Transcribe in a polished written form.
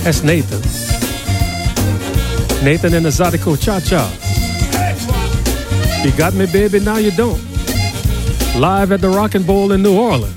That's Nathan. Nathan and the Zydeco Cha-Cha. You got me, baby, now you don't. Live at the Rock and Bowl in New Orleans.